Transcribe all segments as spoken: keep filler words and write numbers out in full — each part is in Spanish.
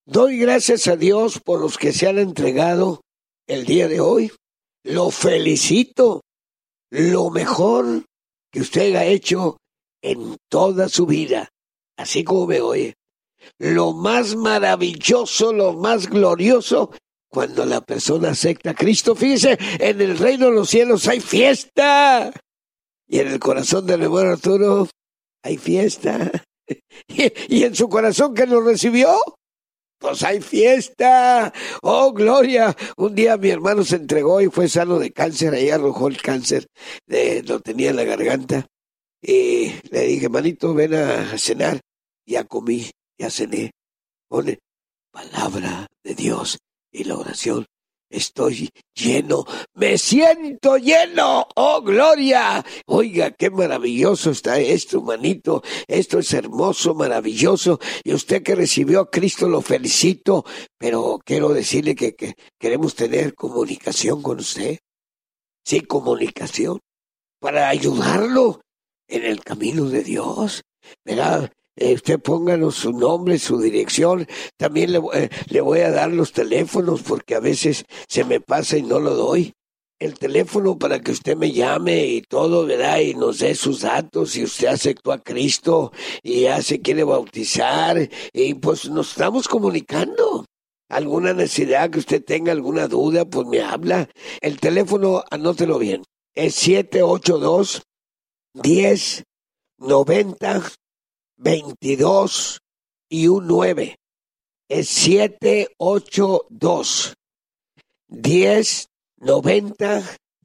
Doy gracias a Dios por los que se han entregado el día de hoy. Lo felicito. Lo mejor que usted ha hecho en toda su vida, así como me oye. Lo más maravilloso, lo más glorioso, cuando la persona acepta a Cristo. Fíjese, en el reino de los cielos hay fiesta. Y en el corazón del hermano Arturo hay fiesta. Y en su corazón que lo recibió, pues hay fiesta. ¡Oh, gloria! Un día mi hermano se entregó y fue sano de cáncer. Ahí arrojó el cáncer, de, lo tenía en la garganta. Y le dije, manito, ven a cenar. Ya comí, ya cené. Pone palabra de Dios y la oración. Estoy lleno, me siento lleno. ¡Oh, gloria! Oiga, qué maravilloso está esto, manito. Esto es hermoso, maravilloso. Y usted que recibió a Cristo, lo felicito. Pero quiero decirle que, que queremos tener comunicación con usted. Sí, comunicación. Para ayudarlo en el camino de Dios. ¿Verdad? Eh, usted pónganos su nombre, su dirección. También le, eh, le voy a dar los teléfonos porque a veces se me pasa y no lo doy. El teléfono para que usted me llame y todo, ¿verdad? Y nos dé sus datos. Si usted aceptó a Cristo y ya se quiere bautizar, y pues nos estamos comunicando. Alguna necesidad que usted tenga, alguna duda, pues me habla. El teléfono, anótelo bien, es siete ocho dos, diez, noventa, veintidós y un nueve. Es siete ocho dos, diez, noventa,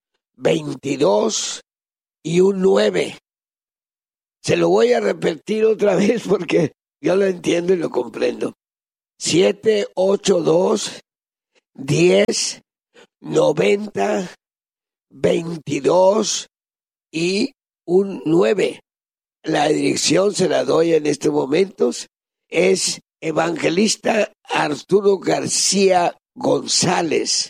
veintidós y un nueve. Se lo voy a repetir otra vez porque yo lo entiendo y lo comprendo. siete ocho dos, diez, noventa, veintidós y un nueve. La dirección se la doy en estos momentos. Es Evangelista Arturo García González,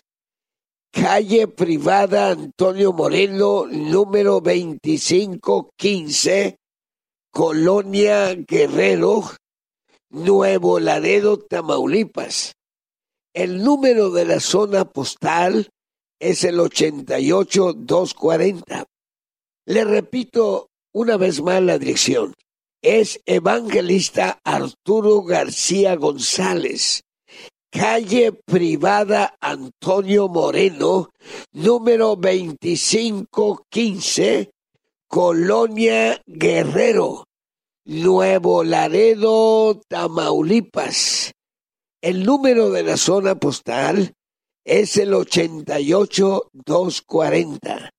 calle privada Antonio Moreno, número veinticinco quince, Colonia Guerrero, Nuevo Laredo, Tamaulipas. El número de la zona postal es el ochenta y ocho doscientos cuarenta. Le repito una vez más la dirección. Es Evangelista Arturo García González, calle privada Antonio Moreno, número veinticinco quince, Colonia Guerrero, Nuevo Laredo, Tamaulipas. El número de la zona postal es el ochenta y ocho doscientos cuarenta.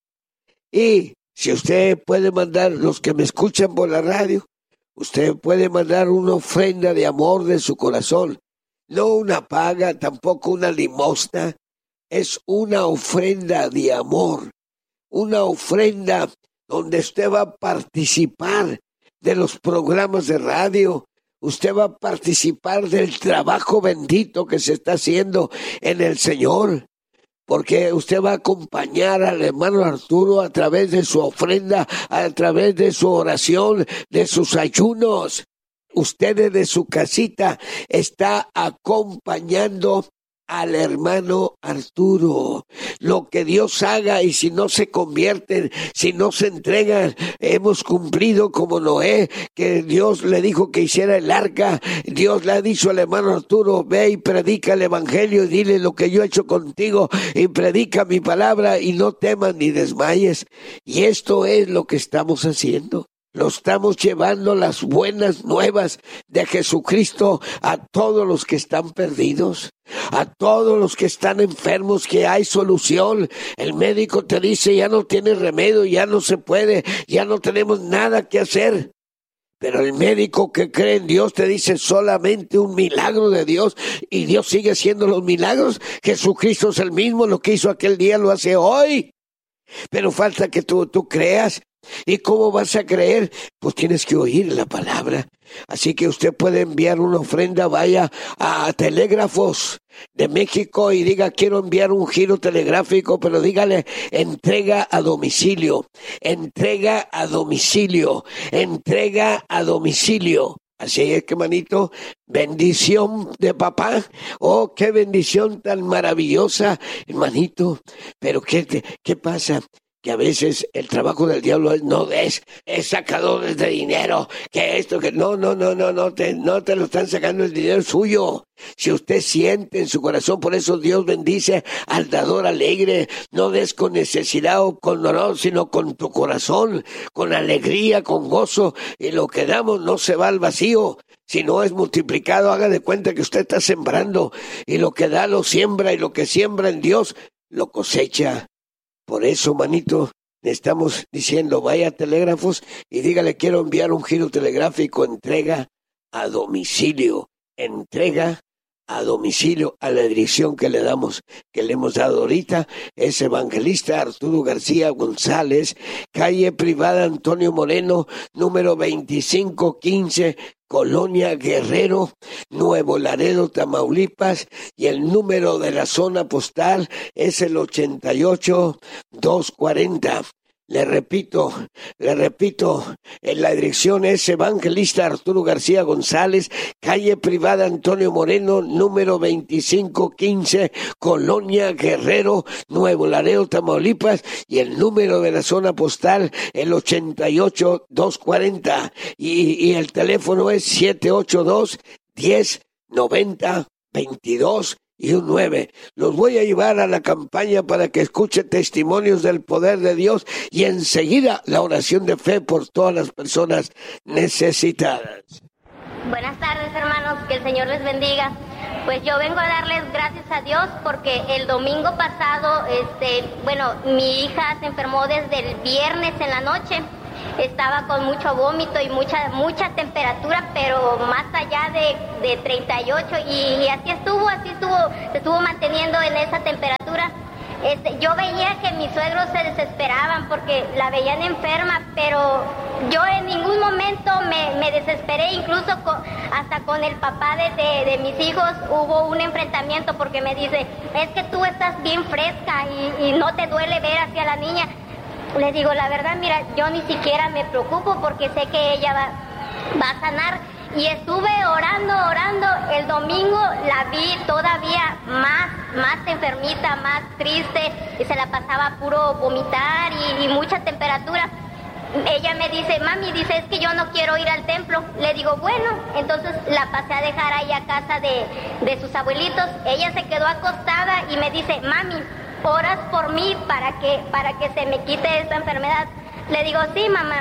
Y si usted puede mandar, los que me escuchan por la radio, usted puede mandar una ofrenda de amor de su corazón. No una paga, tampoco una limosna. Es una ofrenda de amor. Una ofrenda donde usted va a participar de los programas de radio. Usted va a participar del trabajo bendito que se está haciendo en el Señor. Porque usted va a acompañar al hermano Arturo a través de su ofrenda, a través de su oración, de sus ayunos. Usted desde su casita está acompañando al hermano Arturo. Lo que Dios haga, y si no se convierten, si no se entregan, hemos cumplido como Noé, que Dios le dijo que hiciera el arca. Dios le ha dicho al hermano Arturo, ve y predica el evangelio y dile lo que yo he hecho contigo y predica mi palabra y no temas ni desmayes. Y esto es lo que estamos haciendo. Lo estamos llevando las buenas nuevas de Jesucristo a todos los que están perdidos, a todos los que están enfermos, que hay solución. El médico te dice, ya no tiene remedio, ya no se puede, ya no tenemos nada que hacer. Pero el médico que cree en Dios te dice solamente un milagro de Dios, y Dios sigue haciendo los milagros. Jesucristo es el mismo, lo que hizo aquel día lo hace hoy. Pero falta que tú, tú creas. ¿Y cómo vas a creer? Pues tienes que oír la palabra. Así que usted puede enviar una ofrenda, vaya a Telégrafos de México y diga, quiero enviar un giro telegráfico, pero dígale, entrega a domicilio, entrega a domicilio, entrega a domicilio. Así es que, manito, bendición de papá. Oh, qué bendición tan maravillosa, hermanito. Pero ¿qué, te, qué pasa? Que a veces el trabajo del diablo es, no es, es sacadores de dinero, que esto, que no, no, no, no, no te, no te lo están sacando, el dinero es suyo. Si usted siente en su corazón, por eso Dios bendice al dador alegre. No des con necesidad o con dolor, sino con tu corazón, con alegría, con gozo. Y lo que damos no se va al vacío. Si no es multiplicado, haga de cuenta que usted está sembrando. Y lo que da lo siembra, y lo que siembra en Dios lo cosecha. Por eso, manito, le estamos diciendo, vaya a Telégrafos y dígale, quiero enviar un giro telegráfico, entrega a domicilio, entrega a domicilio a la dirección que le damos, que le hemos dado ahorita. Es Evangelista Arturo García González, calle Privada Antonio Moreno, número veinticinco quince, Colonia Guerrero, Nuevo Laredo, Tamaulipas, y el número de la zona postal es el ochenta y ocho doscientos cuarenta. Le repito, le repito, en la dirección es Evangelista Arturo García González, calle Privada Antonio Moreno, número veinticinco quince, Colonia Guerrero, Nuevo Laredo, Tamaulipas, y el número de la zona postal, el ochenta y ocho doscientos cuarenta, y, y el teléfono es siete ocho dos, diez, noventa, veintidós y un nueve. Los voy a llevar a la campaña para que escuche testimonios del poder de Dios y enseguida la oración de fe por todas las personas necesitadas. Buenas tardes, hermanos, que el Señor les bendiga. Pues yo vengo a darles gracias a Dios porque el domingo pasado, este, bueno, mi hija se enfermó desde el viernes en la noche. Estaba con mucho vómito y mucha mucha temperatura, pero más allá de, de treinta y ocho, y, y así estuvo, así estuvo, se estuvo manteniendo en esa temperatura. Este, yo veía que mis suegros se desesperaban porque la veían enferma, pero yo en ningún momento me, me desesperé, incluso con, hasta con el papá de, de, de mis hijos hubo un enfrentamiento porque me dice, es que tú estás bien fresca y, y no te duele ver hacia la niña. Les digo, la verdad, mira, yo ni siquiera me preocupo porque sé que ella va, va a sanar. Y estuve orando, orando. El domingo la vi todavía más, más enfermita, más triste. Y se la pasaba puro vomitar y, y mucha temperatura. Ella me dice, mami, dice, es que yo no quiero ir al templo. Le digo, bueno, entonces la pasé a dejar ahí a casa de, de sus abuelitos. Ella se quedó acostada y me dice, mami, ¿oras por mí para que, para que se me quite esta enfermedad? Le digo, sí, mamá.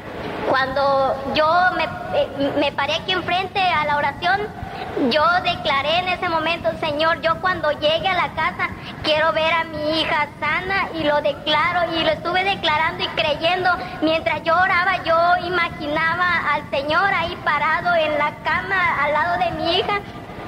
Cuando yo me, eh, me paré aquí enfrente a la oración, yo declaré en ese momento, Señor, yo cuando llegue a la casa quiero ver a mi hija sana, y lo declaro, y lo estuve declarando y creyendo. Mientras yo oraba, yo imaginaba al Señor ahí parado en la cama al lado de mi hija.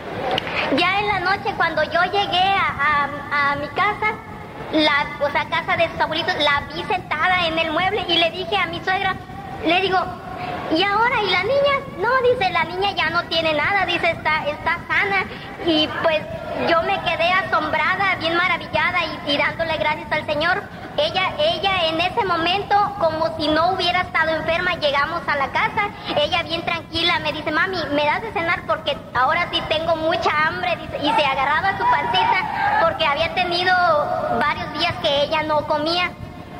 Ya en la noche, cuando yo llegué a, a, a mi casa, la, o sea, casa de sus abuelitos, la vi sentada en el mueble y le dije a mi suegra, le digo, ¿y ahora? ¿Y la niña? No, dice, la niña ya no tiene nada, dice, está, está sana. Y pues yo me quedé asombrada, bien maravillada y, y dándole gracias al Señor. Ella, ella en ese momento, como si no hubiera estado enferma, llegamos a la casa. Ella bien tranquila me dice, mami, ¿me das de cenar? Porque ahora sí tengo mucha hambre, dice, y se agarraba su pancita porque había tenido varios días que ella no comía.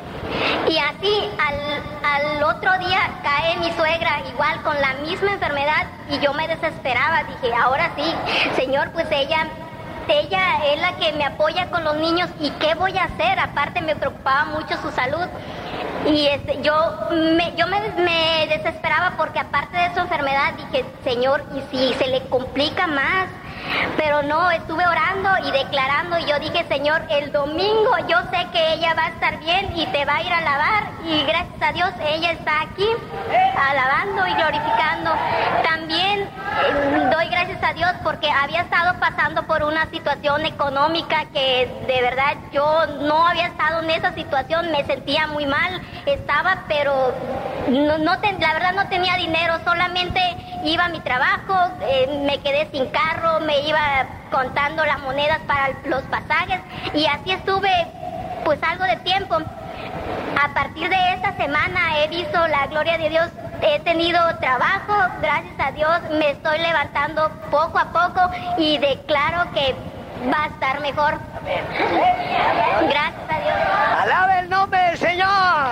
Y así al, al otro día cae mi suegra igual con la misma enfermedad y yo me desesperaba. Dije, ahora sí, Señor, pues ella... Ella es la que me apoya con los niños y ¿qué voy a hacer? Aparte me preocupaba mucho su salud y este, yo, me, yo me, me desesperaba porque aparte de su enfermedad dije, Señor, ¿y si se le complica más? Pero no, estuve orando y declarando y yo dije, Señor, el domingo yo sé que ella va a estar bien y te va a ir a alabar, y gracias a Dios ella está aquí alabando y glorificando. También eh, doy gracias a Dios porque había estado pasando por una situación económica que de verdad yo no había estado en esa situación, me sentía muy mal, estaba, pero no, no ten, la verdad no tenía dinero, solamente iba a mi trabajo, eh, me quedé sin carro, me iba contando las monedas para los pasajes y así estuve pues algo de tiempo. A partir de esta semana he visto la gloria de Dios he tenido trabajo, gracias a Dios me estoy levantando poco a poco y declaro que va a estar mejor. Amén. Gracias a Dios. ¡Alabe el nombre del Señor!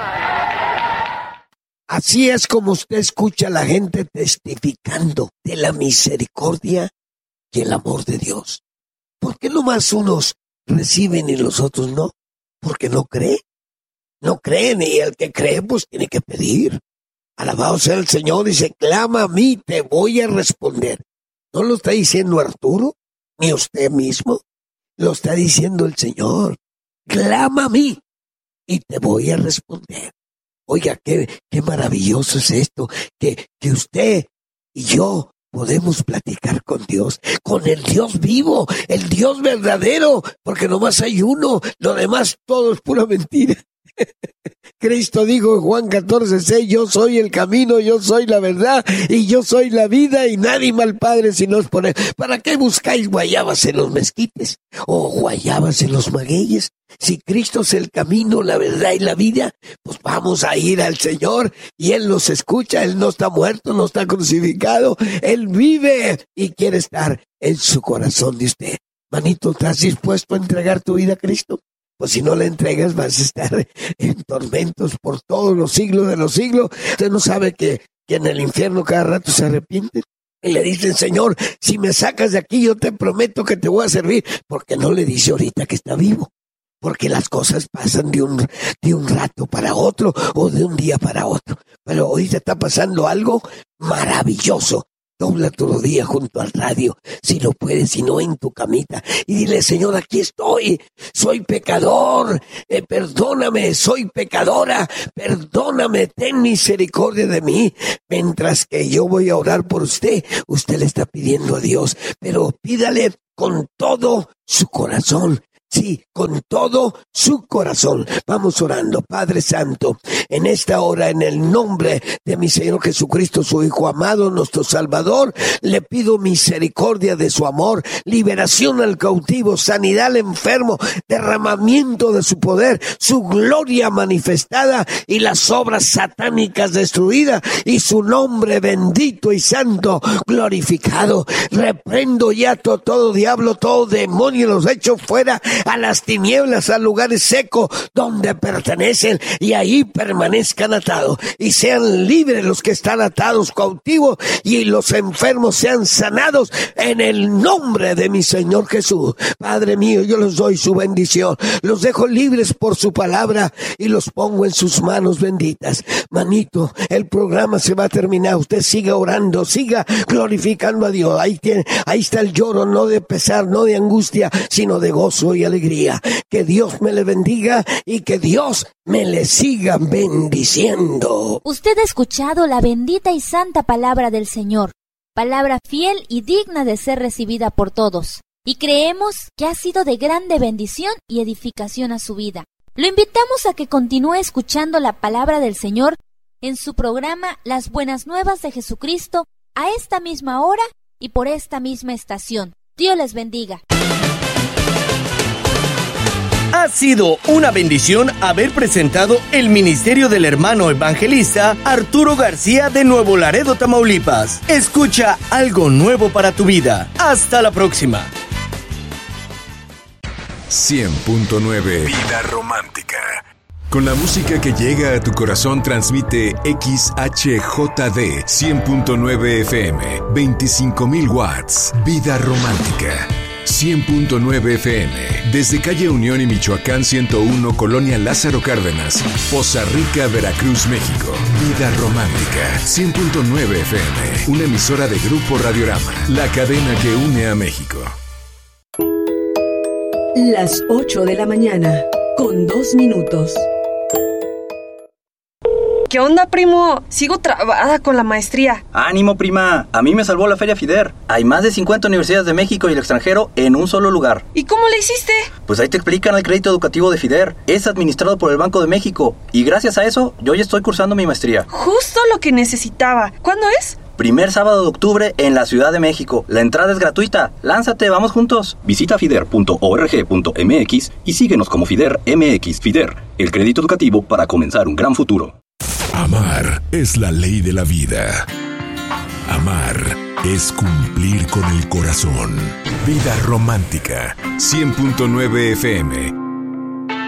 Así es como usted escucha a la gente testificando de la misericordia y el amor de Dios. ¿Por qué nomás unos reciben y los otros no? Porque no creen. No creen, y el que cree pues tiene que pedir. Alabado sea el Señor, dice, clama a mí, te voy a responder. ¿No lo está diciendo Arturo? Ni usted mismo. Lo está diciendo el Señor. Clama a mí y te voy a responder. Oiga, qué, qué maravilloso es esto, que, que usted y yo podemos platicar con Dios, con el Dios vivo, el Dios verdadero, porque nomás hay uno, lo demás todo es pura mentira. Cristo dijo en Juan catorce seis, yo soy el camino, yo soy la verdad y yo soy la vida y nadie va al Padre si no es por él. ¿Para qué buscáis guayabas en los mezquites o guayabas en los magueyes? Si Cristo es el camino, la verdad y la vida, pues vamos a ir al Señor y Él nos escucha. Él no está muerto, no está crucificado, Él vive y quiere estar en su corazón de usted. Manito, ¿estás dispuesto a entregar tu vida a Cristo? Pues si no le entregas vas a estar en tormentos por todos los siglos de los siglos. Usted no sabe que, que en el infierno cada rato se arrepienten. Y le dicen, Señor, si me sacas de aquí yo te prometo que te voy a servir. Porque no le dice ahorita que está vivo. Porque las cosas pasan de un, de un rato para otro o de un día para otro. Pero hoy te está pasando algo maravilloso. Dobla tu rodilla junto al radio, si lo puedes, si no en tu camita, y dile, Señor, aquí estoy, soy pecador, eh, perdóname, soy pecadora, perdóname, ten misericordia de mí. Mientras que yo voy a orar por usted, usted le está pidiendo a Dios, pero pídale con todo su corazón. Sí, con todo su corazón. Vamos orando. Padre Santo, en esta hora, en el nombre de mi Señor Jesucristo, su Hijo amado, nuestro Salvador, le pido misericordia de su amor, liberación al cautivo, sanidad al enfermo, derramamiento de su poder, su gloria manifestada y las obras satánicas destruidas y su nombre bendito y santo glorificado. Reprendo ya todo, todo diablo, todo demonio, los echo fuera a las tinieblas, a lugares secos donde pertenecen y ahí permanezcan atados y sean libres los que están atados, cautivos, y los enfermos sean sanados en el nombre de mi Señor Jesús. Padre mío, yo les doy su bendición, los dejo libres por su palabra y los pongo en sus manos benditas. Manito, el programa se va a terminar, usted siga orando, siga glorificando a Dios. Ahí tiene, ahí está el lloro, no de pesar, no de angustia, sino de gozo y alegría. Que Dios me le bendiga y que Dios me le siga bendiciendo. Usted ha escuchado la bendita y santa palabra del Señor, palabra fiel y digna de ser recibida por todos, y creemos que ha sido de grande bendición y edificación a su vida. Lo invitamos a que continúe escuchando la palabra del Señor en su programa Las Buenas Nuevas de Jesucristo a esta misma hora y por esta misma estación. Dios les bendiga. Ha sido una bendición haber presentado el ministerio del hermano evangelista Arturo García de Nuevo Laredo, Tamaulipas. Escucha algo nuevo para tu vida. Hasta la próxima. cien punto nueve Vida Romántica. Con la música que llega a tu corazón transmite X H J D cien punto nueve F M, veinticinco mil watts. Vida Romántica. cien punto nueve F M, desde calle Unión y Michoacán ciento uno, Colonia Lázaro Cárdenas, Poza Rica, Veracruz, México. Vida Romántica, cien punto nueve F M, una emisora de Grupo Radiorama, la cadena que une a México. Las ocho de la mañana, con dos minutos. ¿Qué onda, primo? Sigo trabada con la maestría. ¡Ánimo, prima! A mí me salvó la Feria FIDER. Hay más de cincuenta universidades de México y el extranjero en un solo lugar. ¿Y cómo le hiciste? Pues ahí te explican el crédito educativo de FIDER. Es administrado por el Banco de México. Y gracias a eso, yo ya estoy cursando mi maestría. Justo lo que necesitaba. ¿Cuándo es? Primer sábado de octubre en la Ciudad de México. La entrada es gratuita. ¡Lánzate! ¡Vamos juntos! Visita fider punto org punto m x y síguenos como FIDER M X. FIDER, el crédito educativo para comenzar un gran futuro. Amar es la ley de la vida. Amar es cumplir con el corazón. Vida Romántica, cien punto nueve F M.